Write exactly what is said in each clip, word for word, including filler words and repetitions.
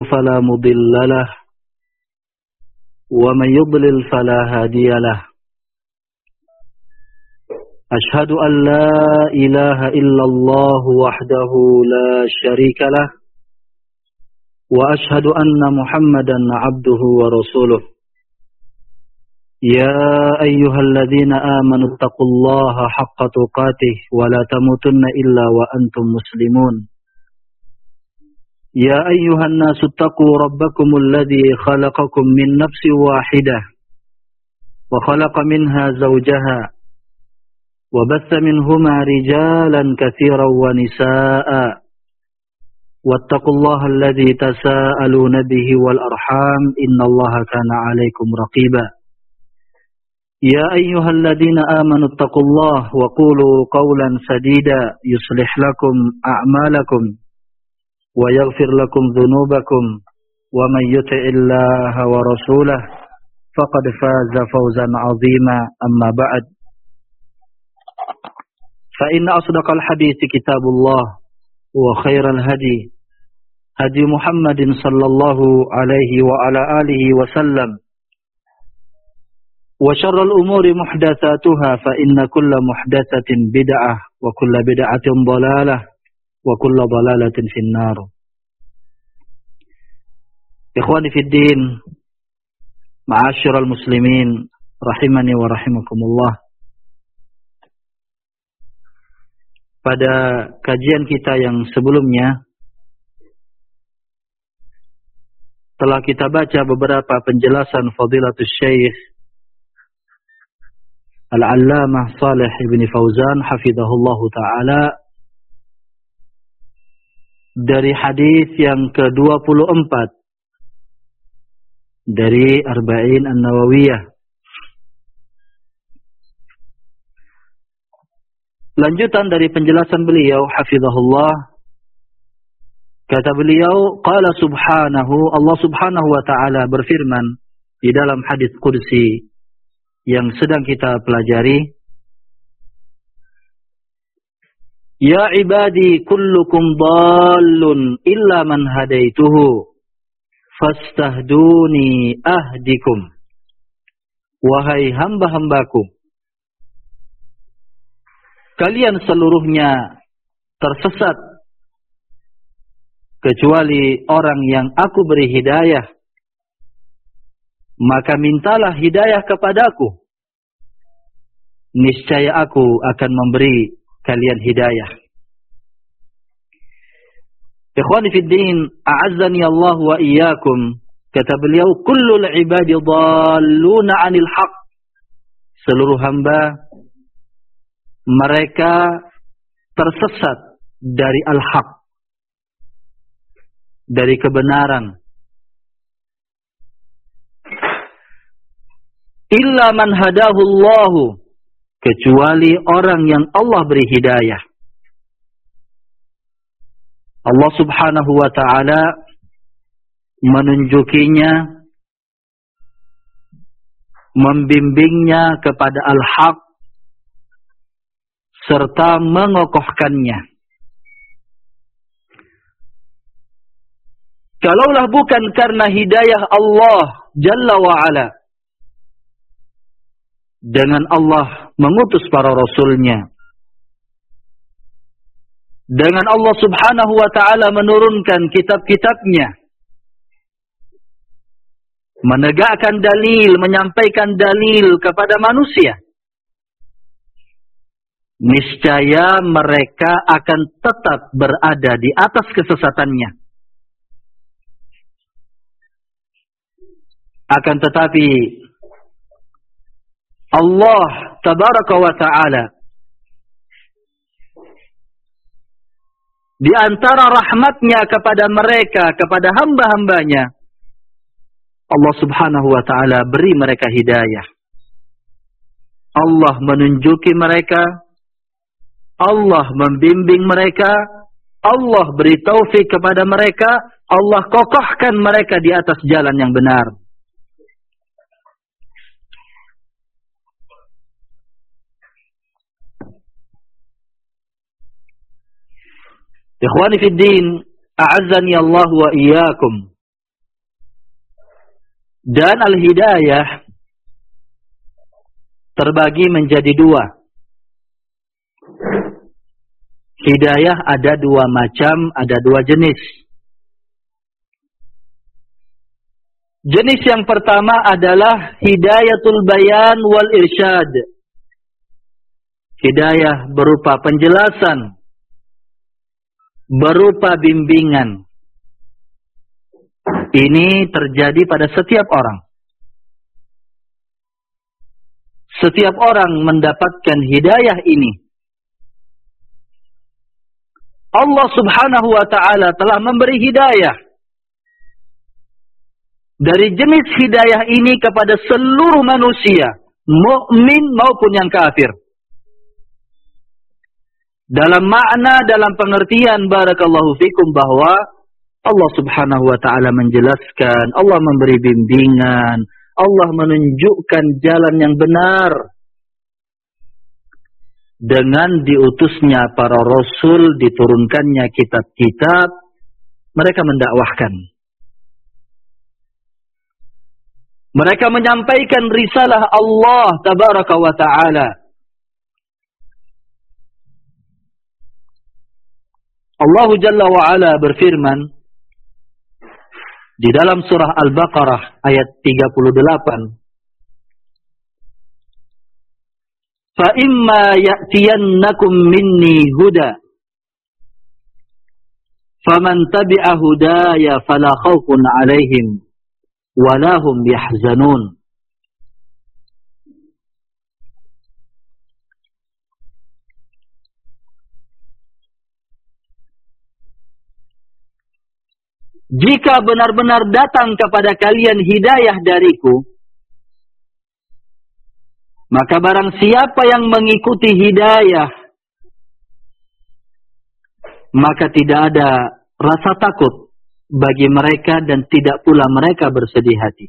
فلا مضل له ومن يضلل فلا هادي له أشهد أن لا إله إلا الله وحده لا شريك له وأشهد أن محمدا عبده ورسوله يا أيها الذين آمنوا اتقوا الله حق تقاته ولا تموتن إلا وأنتم مسلمون يا أيها الناس اتقوا ربكم الذي خلقكم من نفس واحدة وخلق منها زوجها وبث منهما رجالا كثيرا ونساء واتقوا الله الذي تساءلون به والأرحام إن الله كان عليكم رقيبا يا أيها الذين آمنوا اتقوا الله وقولوا قولا سديدا يصلح لكم أعمالكم ويغفر لكم ذنوبكم ومن يطع الله ورسوله فقد فاز فوزا عظيما أما بعد فإن أصدق الحديث كتاب الله وخير الهدي هدي محمد صلى الله عليه وعلى آله وسلم وشر الأمور محدثاتها فإن كل محدثة بدعة وكل بدعة ضلالة وكل ضلالة في النار. إخواني في الدين معاشر المسلمين rahimani wa rahimakumullah. Pada kajian kita yang sebelumnya telah kita baca beberapa penjelasan Fadilatul Syekh Al-Allamah Shalih bin Fauzan hafizahullahu taala dari hadis yang ke dua puluh empat dari Arba'in An-Nawawiyah. Lanjutan dari penjelasan beliau hafizahullah, kata beliau, qala subhanahu, Allah subhanahu wa ta'ala berfirman di dalam hadis qudsi yang sedang kita pelajari, ya ibadi kullukum dallun illa man hadaituhu fastahduni ahdikum. Wahai hamba-hambaku, kalian seluruhnya tersesat kecuali orang yang aku beri hidayah, maka mintalah hidayah kepadaku, niscaya aku akan memberi kalian hidayah. Ikhwani fid din, a'azzani Allah wa iyyakum. Kata beliau, kullul ibadi dhalluna 'anil haqq. Seluruh hamba mereka tersesat dari al-haq, dari kebenaran. Illa man hadahu Allahu, kecuali orang yang Allah beri hidayah. Allah subhanahu wa ta'ala menunjukinya, membimbingnya kepada al-haq, serta mengokohkannya. Kalaulah bukan karena hidayah Allah Jalla wa'ala, dengan Allah mengutus para rasulnya, dengan Allah subhanahu wa ta'ala menurunkan kitab-kitabnya, menegakkan dalil, menyampaikan dalil kepada manusia, niscaya mereka akan tetap berada di atas kesesatannya. Akan tetapi Allah tabaraka wa ta'ala di antara rahmatnya kepada mereka, kepada hamba-hambanya, Allah subhanahu wa ta'ala beri mereka hidayah. Allah menunjuki mereka, Allah membimbing mereka, Allah beri taufik kepada mereka, Allah kokohkan mereka di atas jalan yang benar. Ikhwani fid din, a'azzani Allah wa iyyakum. Dan al-hidayah terbagi menjadi dua. Hidayah ada dua macam, ada dua jenis. Jenis yang pertama adalah hidayatul bayan wal irsyad. Hidayah berupa penjelasan, berupa bimbingan. Ini terjadi pada setiap orang. Setiap orang mendapatkan hidayah ini. Allah Subhanahu wa ta'ala telah memberi hidayah. Dari jenis hidayah ini kepada seluruh manusia, mukmin maupun yang kafir. Dalam makna, dalam pengertian barakallahu fikum bahwa Allah Subhanahu wa ta'ala menjelaskan, Allah memberi bimbingan, Allah menunjukkan jalan yang benar. Dengan diutusnya para rasul, diturunkannya kitab-kitab, mereka mendakwahkan. Mereka menyampaikan risalah Allah tabaraka wa ta'ala. Allah Jalla wa Ala berfirman di dalam surah Al-Baqarah ayat tiga puluh delapan. Fa imma ya'tiyannakum minni huda faman tabi'a hudaya fala khaufun 'alaihim wa la hum yahzanun. Jika benar-benar datang kepada kalian hidayah dariku, maka barang siapa yang mengikuti hidayah, maka tidak ada rasa takut bagi mereka dan tidak pula mereka bersedih hati.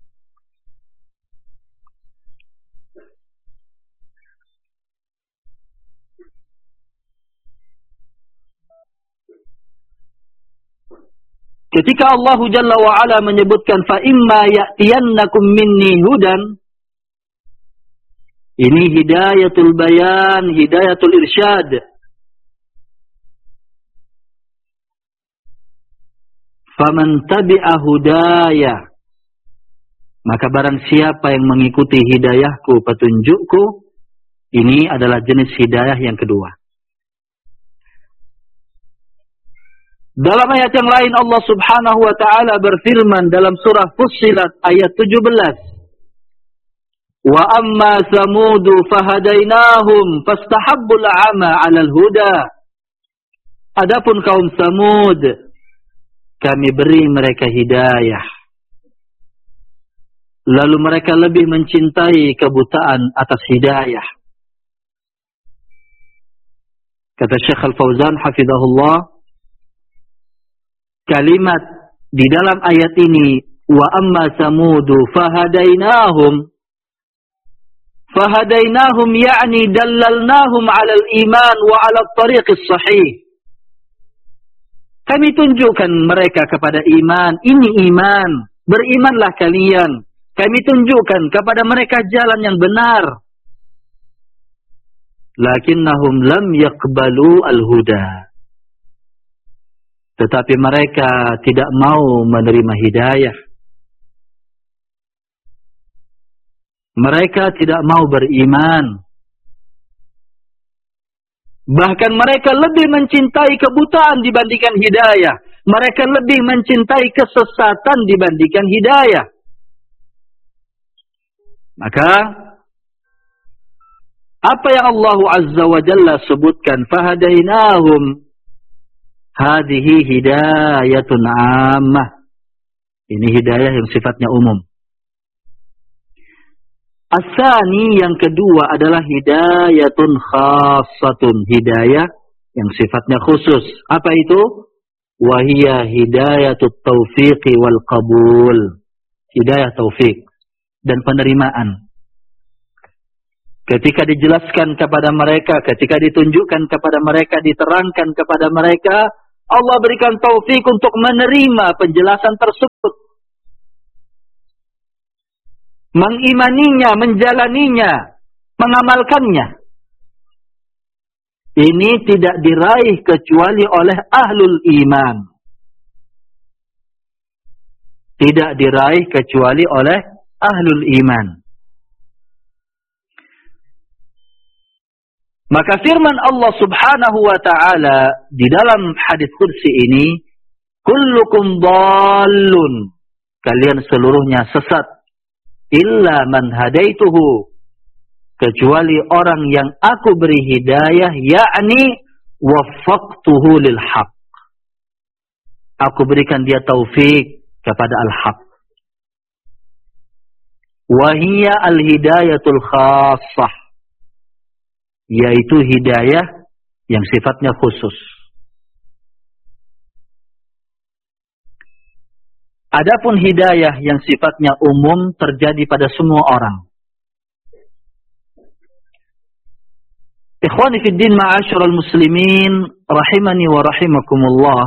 Ketika Allah Jalla wa Ala menyebutkan fa imma ya'tiyannakum minni hudan, ini hidayatul bayan, hidayatul irsyad. Faman tabi'a hudaya, maka barang siapa yang mengikuti hidayahku, petunjukku, ini adalah jenis hidayah yang kedua. Dalam ayat yang lain Allah Subhanahu wa ta'ala berfirman dalam surah Fussilat ayat tujuh belas. Wa amma samudu fahadainahum fastahabbul 'ama 'alal huda. Adapun kaum Samud, kami beri mereka hidayah. Lalu mereka lebih mencintai kebutaan atas hidayah. Kata Syekh Al-Fauzan hafizahullah, kalimat di dalam ayat ini wa amma samudu fahadainahum, fahadainahum yakni dallalnahum 'ala al-iman wa 'ala at-tariqis sahih. Kami tunjukkan mereka kepada iman, ini iman, berimanlah kalian. Kami tunjukkan kepada mereka jalan yang benar. Lakinnahum lam yaqbalu al-huda. Tetapi mereka tidak mau menerima hidayah. Mereka tidak mau beriman. Bahkan mereka lebih mencintai kebutaan dibandingkan hidayah. Mereka lebih mencintai kesesatan dibandingkan hidayah. Maka apa yang Allah Azza wa Jalla sebutkan, fahadainahum, hadhihi hidayatun ammah. Ini hidayah yang sifatnya umum. As-sani, yang kedua adalah hidayatun khassatun, hidayah yang sifatnya khusus. Apa itu? Wahiyya hidayatut taufiqi wal qabul. Hidayah taufik dan penerimaan. Ketika dijelaskan kepada mereka, ketika ditunjukkan kepada mereka, diterangkan kepada mereka, Allah berikan taufik untuk menerima penjelasan tersebut. mengimaninya, menjalaninya, mengamalkannya. Ini tidak diraih kecuali oleh ahlul iman. Tidak diraih kecuali oleh ahlul iman. Maka firman Allah Subhanahu wa ta'ala di dalam hadis qudsi ini, kullukum dhallun, kalian seluruhnya sesat, illa man hadaituhu, kecuali orang yang aku beri hidayah, yakni waffaqtuhu lil haq, aku berikan dia taufik kepada al-haq. Wahiyya al-hidayatul khassah, yaitu hidayah yang sifatnya khusus. Adapun hidayah yang sifatnya umum terjadi pada semua orang. Ikhwani fid din ma'asyiral muslimin rahimani wa rahimakumullah.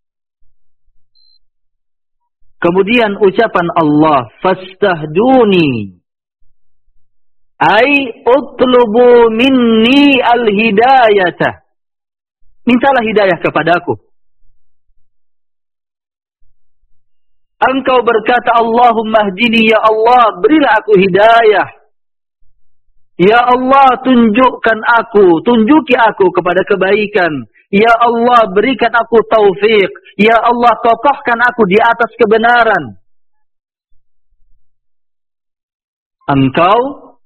Kemudian ucapan Allah, fastahduni, ay utlubu minni al-hidayata, mintalah hidayah kepadaku. Engkau berkata, Allahumma hdini, ya Allah, berilah aku hidayah. Ya Allah, tunjukkan aku, tunjuki aku kepada kebaikan. Ya Allah, berikan aku taufik. Ya Allah, kokohkan aku di atas kebenaran. Engkau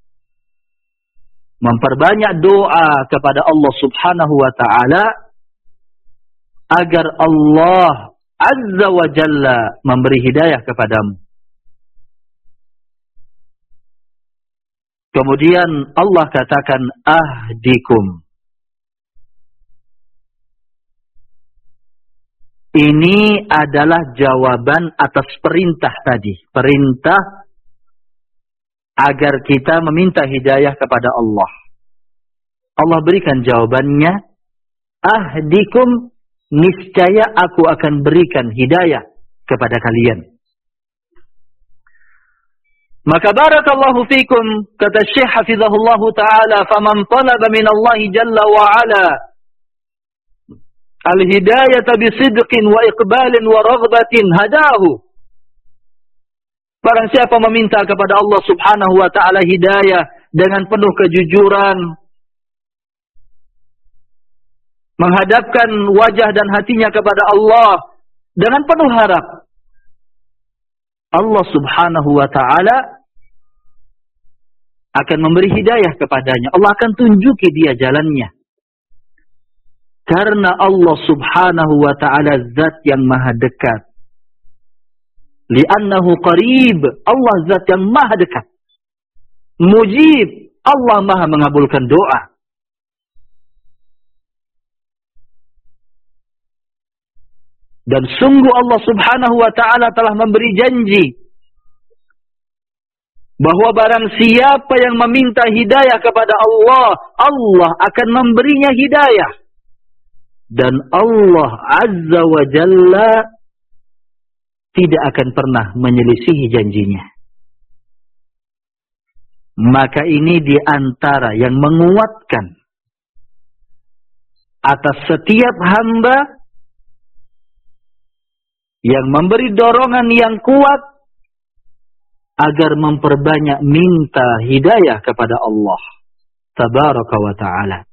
memperbanyak doa kepada Allah Subhanahu wa ta'ala agar Allah Azza wa Jalla memberi hidayah kepadamu. Kemudian Allah katakan ahdikum. Ini adalah jawaban atas perintah tadi. Perintah agar kita meminta hidayah kepada Allah. Allah berikan jawabannya, ahdikum, niscaya aku akan berikan hidayah kepada kalian. Maka barakallahu fikum, kata Syekh hafizahullah ta'ala, faman talaba minallahi jalla wa ala al-hidayata bisidqin wa iqbalin wa raghbatin hadahu. Barang siapa meminta kepada Allah Subhanahu wa ta'ala hidayah dengan penuh kejujuran, menghadapkan wajah dan hatinya kepada Allah dengan penuh harap, Allah Subhanahu wa ta'ala akan memberi hidayah kepadanya. Allah akan tunjuki dia jalannya. Karena Allah Subhanahu wa ta'ala zat yang maha dekat. Li'annahu qarib, Allah zat yang maha dekat. Mujib, Allah maha mengabulkan doa. Dan sungguh Allah Subhanahu wa ta'ala telah memberi janji bahwa barang siapa yang meminta hidayah kepada Allah, Allah akan memberinya hidayah. Dan Allah Azza wa Jalla tidak akan pernah menyelisihi janjinya. Maka ini di antara yang menguatkan atas setiap hamba, yang memberi dorongan yang kuat agar memperbanyak minta hidayah kepada Allah Tabaraka wa ta'ala.